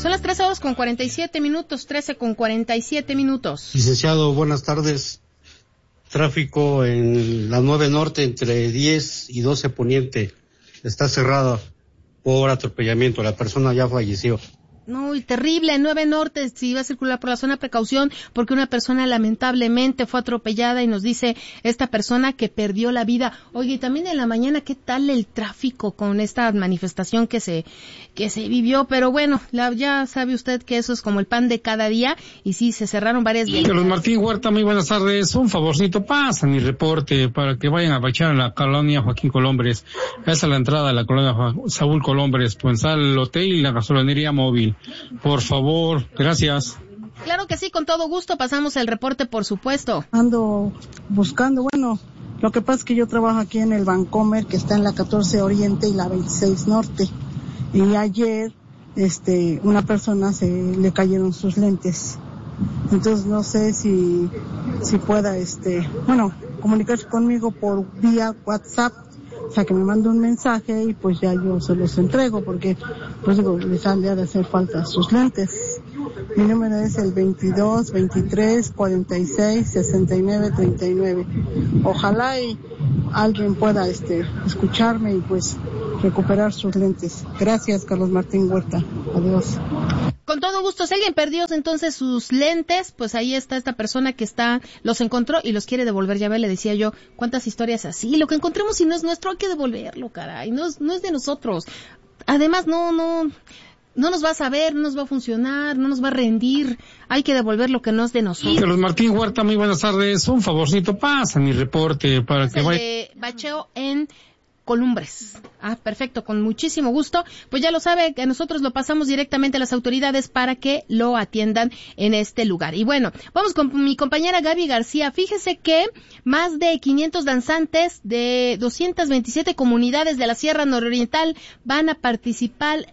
Son las 13:47, 13:47. Licenciado, buenas tardes. Tráfico en la 9 Norte entre 10 y 12 Poniente. Está cerrada por atropellamiento. La persona ya falleció. No, y terrible, 9 Norte, si va a circular por la zona, precaución, porque una persona lamentablemente fue atropellada y nos dice esta persona que perdió la vida. Oye, y también en la mañana, ¿qué tal el tráfico con esta manifestación que se vivió? Pero bueno, ya sabe usted que eso es como el pan de cada día, y sí, se cerraron varias vías. Carlos Martín Huerta, muy buenas tardes. Un favorcito, pasa mi reporte para que vayan a bachar a la colonia Joaquín Colombres. Esa es la entrada de la colonia Saúl Colombres, pues está el hotel y la gasolinería móvil. Por favor, gracias. Claro que sí, con todo gusto pasamos el reporte, por supuesto. Ando buscando, bueno, lo que pasa es que yo trabajo aquí en el Bancomer, que está en la 14 Oriente y la 26 Norte. Y ayer, una persona le cayeron sus lentes. Entonces no sé si pueda, comunicarse conmigo por vía WhatsApp. O sea, que me mande un mensaje y pues ya yo se los entrego, porque pues digo, les han de hacer falta sus lentes. Mi número es el 22 23 46 69 39. Ojalá y alguien pueda escucharme y pues recuperar sus lentes. Gracias, Carlos Martín Huerta. Adiós. Con todo gusto, si alguien perdió entonces sus lentes, pues ahí está esta persona que los encontró y los quiere devolver. Ya ve, le decía yo, cuántas historias así. Lo que encontremos si no es nuestro, hay que devolverlo, caray. No es de nosotros. Además, no nos va a saber, no nos va a funcionar, no nos va a rendir. Hay que devolver lo que no es de nosotros. Carlos Martín Huerta, muy buenas tardes. Un favorcito, pasa mi reporte para que vaya. Bacheo en Columbres. Perfecto, con muchísimo gusto. Pues ya lo sabe, que nosotros lo pasamos directamente a las autoridades para que lo atiendan en este lugar. Y bueno, vamos con mi compañera Gaby García. Fíjese que más de 500 danzantes de 227 comunidades de la Sierra Nororiental van a participar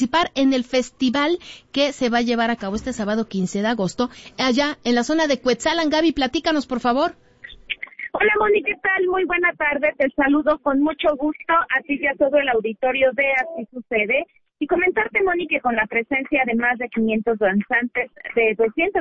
en el festival que se va a llevar a cabo este sábado 15 de agosto, allá en la zona de Cuetzalan. Gaby, platícanos, por favor. Hola, Moni, ¿qué tal? Muy buena tarde, te saludo con mucho gusto a ti y a todo el auditorio de Así Sucede, y comentarte, Moni, que con la presencia de más de 500 danzantes de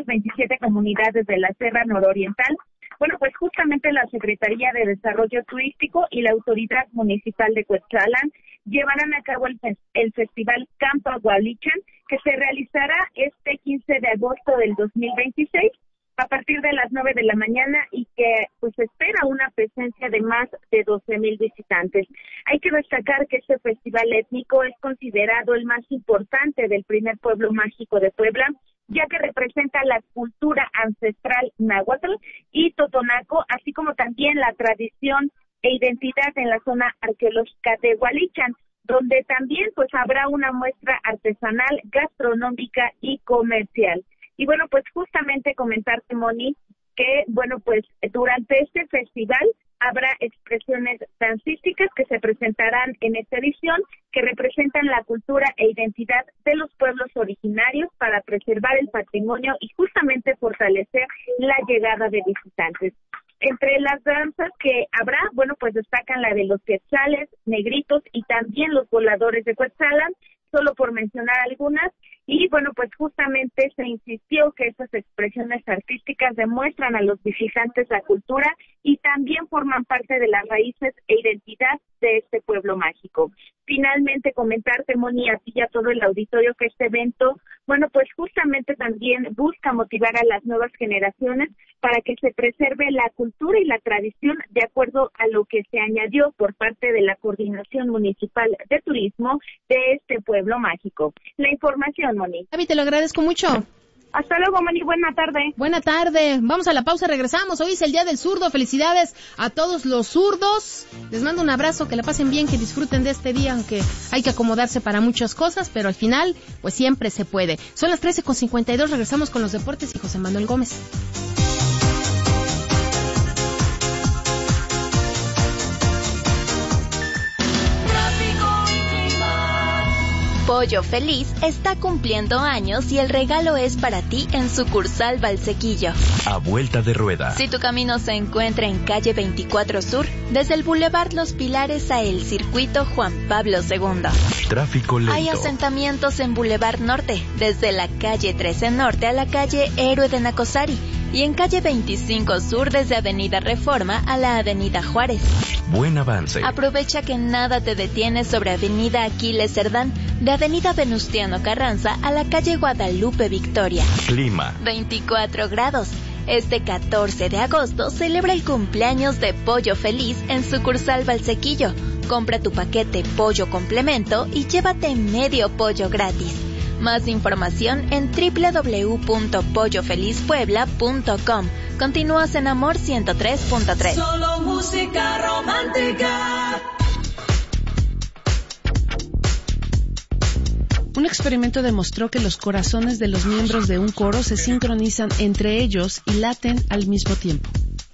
227 comunidades de la Sierra Nororiental, bueno, pues justamente la Secretaría de Desarrollo Turístico y la Autoridad Municipal de Cuetzalan llevarán a cabo el Festival Campo Agualichan, que se realizará este 15 de agosto del 2026, a partir de las 9 de la mañana, y que pues espera una presencia de más de 12,000 visitantes. Hay que destacar que este festival étnico es considerado el más importante del primer pueblo mágico de Puebla, ya que representa la cultura ancestral náhuatl y totonaco, así como también la tradición e identidad en la zona arqueológica de Hualichan, donde también pues habrá una muestra artesanal, gastronómica y comercial. Y bueno, pues justamente comentarte, Moni, que bueno, pues durante este festival habrá expresiones dancísticas que se presentarán en esta edición, que representan la cultura e identidad de los pueblos originarios para preservar el patrimonio y justamente fortalecer la llegada de visitantes. Entre las danzas que habrá, bueno, pues destacan la de los quetzales, negritos y también los voladores de Cuetzalan, solo por mencionar algunas. Y bueno, pues justamente se insistió que estas expresiones artísticas demuestran a los visitantes la cultura y también forman parte de las raíces e identidad de este pueblo mágico. Finalmente, comentarte, Moni, a ti y a todo el auditorio, que este evento, bueno, pues justamente también busca motivar a las nuevas generaciones para que se preserve la cultura y la tradición de acuerdo a lo que se añadió por parte de la Coordinación Municipal de Turismo de este pueblo mágico. La información, Moni. Gaby, te lo agradezco mucho. Hasta luego, Moni. Buena tarde. Buena tarde. Vamos a la pausa, regresamos. Hoy es el Día del Zurdo. Felicidades a todos los zurdos. Les mando un abrazo, que la pasen bien, que disfruten de este día, aunque hay que acomodarse para muchas cosas, pero al final, pues siempre se puede. Son las 13:52, regresamos con los deportes y José Manuel Gómez. Pollo Feliz está cumpliendo años y el regalo es para ti en sucursal Valsequillo. A vuelta de rueda. Si tu camino se encuentra en calle 24 Sur, desde el Boulevard Los Pilares a el Circuito Juan Pablo II. Tráfico lento. Hay asentamientos en Boulevard Norte, desde la calle 13 Norte a la calle Héroe de Nacosari. Y en calle 25 Sur desde Avenida Reforma a la Avenida Juárez. Buen avance. Aprovecha que nada te detiene sobre Avenida Aquiles Cerdán, de Avenida Venustiano Carranza a la calle Guadalupe Victoria. Clima. 24 grados. Este 14 de agosto celebra el cumpleaños de Pollo Feliz en sucursal Valsequillo. Compra tu paquete Pollo Complemento y llévate medio pollo gratis. Más información en www.pollofelizpuebla.com. Continúas en Amor 103.3. Solo música romántica. Un experimento demostró que los corazones de los miembros de un coro se sincronizan entre ellos y laten al mismo tiempo.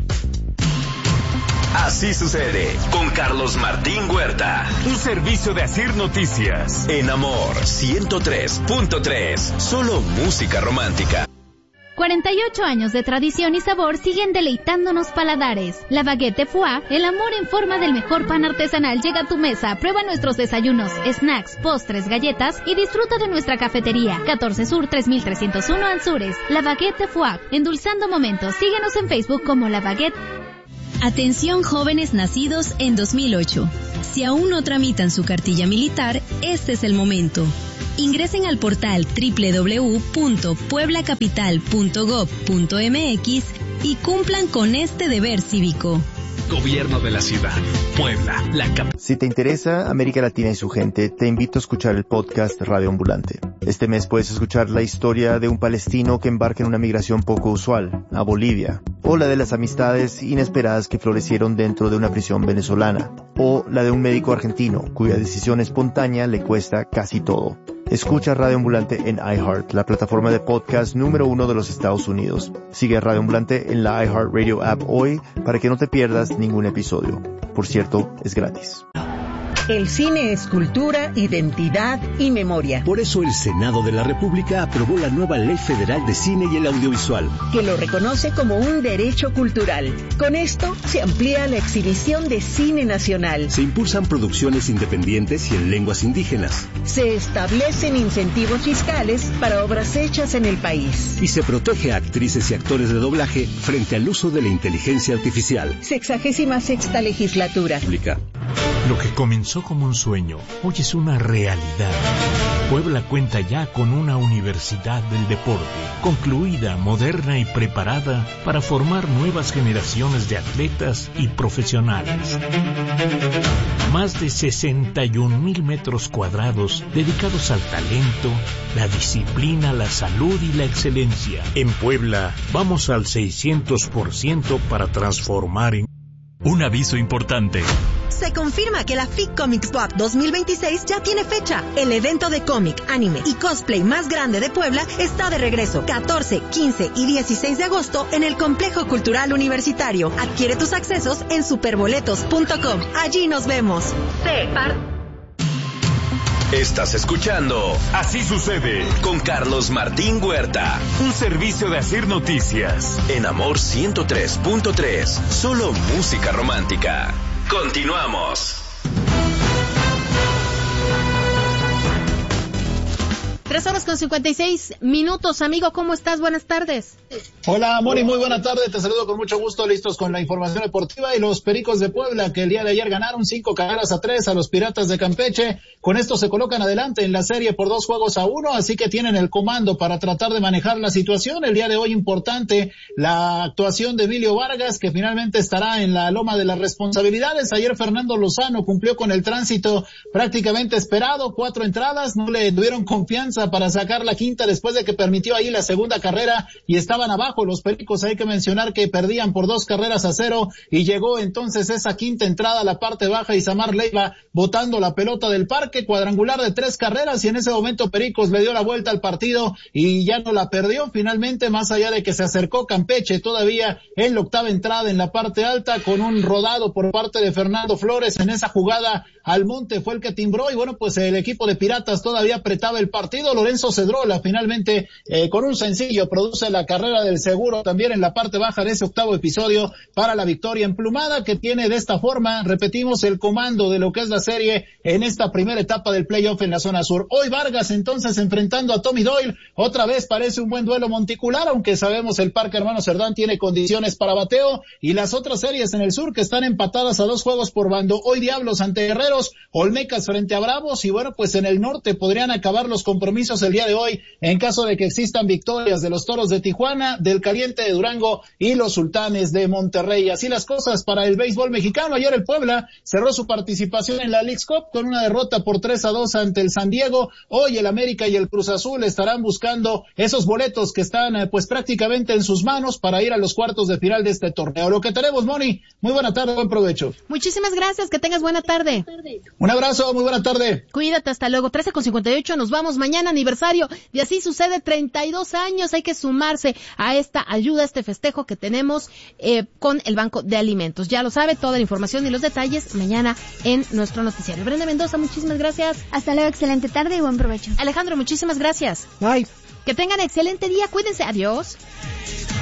Así sucede con Carlos Martín Huerta. Un servicio de Asir Noticias. En Amor 103.3. Solo música romántica. 48 años de tradición y sabor siguen deleitándonos paladares. La Baguette Foie, el amor en forma del mejor pan artesanal, llega a tu mesa. Prueba nuestros desayunos, snacks, postres, galletas y disfruta de nuestra cafetería. 14 Sur 3301 Anzures. La Baguette Foie, endulzando momentos. Síguenos en Facebook como La Baguette. Atención jóvenes nacidos en 2008. Si aún no tramitan su cartilla militar, este es el momento. Ingresen al portal www.pueblacapital.gov.mx y cumplan con este deber cívico. Gobierno de la Ciudad. Puebla, la capital. Si te interesa América Latina y su gente, te invito a escuchar el podcast Radio Ambulante. Este mes puedes escuchar la historia de un palestino que embarca en una migración poco usual, a Bolivia, o la de las amistades inesperadas que florecieron dentro de una prisión venezolana, o la de un médico argentino cuya decisión espontánea le cuesta casi todo. Escucha Radio Ambulante en iHeart, la plataforma de podcast número 1 de los Estados Unidos. Sigue a Radio Ambulante en la iHeartRadio app hoy para que no te pierdas ningún episodio. Por cierto, es gratis. El cine es cultura, identidad y memoria. Por eso el Senado de la República aprobó la nueva Ley Federal de Cine y el Audiovisual, que lo reconoce como un derecho cultural. Con esto se amplía la exhibición de cine nacional. Se impulsan producciones independientes y en lenguas indígenas. Se establecen incentivos fiscales para obras hechas en el país. Y se protege a actrices y actores de doblaje frente al uso de la inteligencia artificial. 66ª legislatura. Lo que comenzó como un sueño, hoy es una realidad. Puebla cuenta ya con una universidad del deporte, concluida, moderna y preparada para formar nuevas generaciones de atletas y profesionales. Más de 61,000 metros cuadrados dedicados al talento, la disciplina, la salud y la excelencia. En Puebla, vamos al 600% para transformar en... Un aviso importante. Se confirma que la FIC Comics Book 2026 ya tiene fecha. El evento de cómic, anime y cosplay más grande de Puebla está de regreso. 14, 15 y 16 de agosto en el Complejo Cultural Universitario. Adquiere tus accesos en superboletos.com. Allí nos vemos. Estás escuchando Así Sucede con Carlos Martín Huerta. Un servicio de Asir Noticias. En Amor 103.3. Solo música romántica. Continuamos. 3 horas con 56 minutos, amigo, ¿cómo estás? Buenas tardes. Hola, Moni, muy buena tarde, te saludo con mucho gusto, listos con la información deportiva. Y los Pericos de Puebla, que el día de ayer ganaron 5-3 a los Piratas de Campeche, con esto se colocan adelante en la serie por 2-1, así que tienen el comando para tratar de manejar la situación. El día de hoy importante la actuación de Emilio Vargas, que finalmente estará en la loma de las responsabilidades. Ayer Fernando Lozano cumplió con el tránsito prácticamente esperado, 4 entradas, no le tuvieron confianza para sacar la quinta después de que permitió ahí la segunda carrera y estaban abajo los Pericos. Hay que mencionar que perdían por 2-0 y llegó entonces esa quinta entrada a la parte baja y Samar Leiva botando la pelota del parque, cuadrangular de 3 carreras y en ese momento Pericos le dio la vuelta al partido y ya no la perdió finalmente, más allá de que se acercó Campeche todavía en la octava entrada en la parte alta con un rodado por parte de Fernando Flores en esa jugada Almonte fue el que timbró y bueno, pues el equipo de Piratas todavía apretaba el partido. Lorenzo Cedrola finalmente con un sencillo produce la carrera del seguro también en la parte baja de ese octavo episodio para la victoria emplumada, que tiene de esta forma, repetimos, el comando de lo que es la serie en esta primera etapa del playoff en la zona sur. Hoy Vargas entonces enfrentando a Tommy Doyle, otra vez parece un buen duelo monticular, aunque sabemos el Parque Hermano Cerdán tiene condiciones para bateo, y las otras series en el sur que están empatadas a 2 juegos por bando. Hoy Diablos ante Guerreros, Olmecas frente a Bravos, y bueno, pues en el norte podrían acabar los compromisos el día de hoy en caso de que existan victorias de los Toros de Tijuana, del Caliente de Durango y los Sultanes de Monterrey. Así las cosas para el béisbol mexicano. Ayer el Puebla cerró su participación en la Leagues Cup con una derrota por 3-2 ante el San Diego. Hoy el América y el Cruz Azul estarán buscando esos boletos que están pues prácticamente en sus manos para ir a los cuartos de final de este torneo. Lo que tenemos, Moni, muy buena tarde, buen provecho. Muchísimas gracias, que tengas buena tarde. Un abrazo, muy buena tarde. Cuídate, hasta luego. 13:58, nos vamos mañana, aniversario de Así Sucede, 32 años. Hay que sumarse a esta ayuda, a este festejo que tenemos con el Banco de Alimentos. Ya lo sabe, toda la información y los detalles mañana en nuestro noticiario. Brenda Mendoza, muchísimas gracias. Hasta luego, excelente tarde y buen provecho. Alejandro, muchísimas gracias. Bye. Que tengan excelente día, cuídense, adiós.